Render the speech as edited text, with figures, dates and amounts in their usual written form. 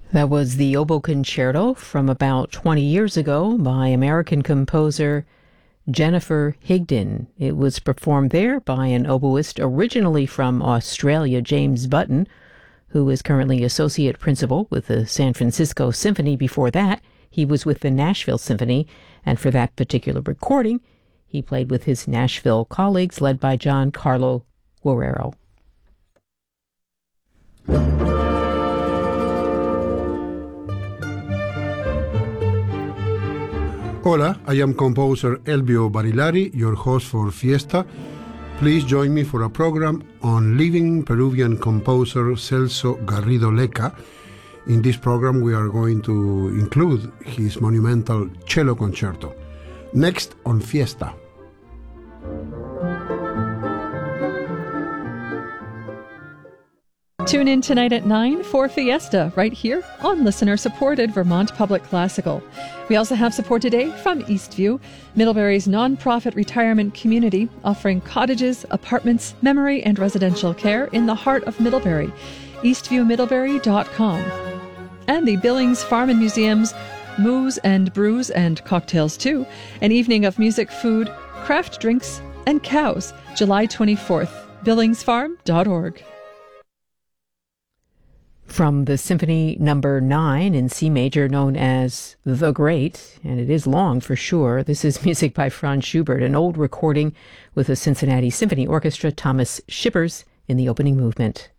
That was the Oboe Concerto from about 20 years ago by American composer Jennifer Higdon. It was performed there by an oboist originally from Australia, James Button, who is currently associate principal with the San Francisco Symphony. Before that, he was with the Nashville Symphony, and for that particular recording, he played with his Nashville colleagues led by John Carlo Guerrero. Hola, I am composer Elvio Barilari, your host for Fiesta. Please join me for a program on living Peruvian composer Celso Garrido Leca. In this program, we are going to include his monumental cello concerto. Next on Fiesta. Tune in tonight at 9 for Fiesta, right here on listener-supported Vermont Public Classical. We also have support today from Eastview, Middlebury's nonprofit retirement community, offering cottages, apartments, memory, and residential care in the heart of Middlebury. EastviewMiddlebury.com. And the Billings Farm and Museum's Moos and Brews and Cocktails too, an evening of music, food, craft drinks, and cows, July 24th, billingsfarm.org. From the Symphony Number 9 in C major, known as The Great, and it is long for sure, this is music by Franz Schubert, an old recording with the Cincinnati Symphony Orchestra, Thomas Shippers in the opening movement.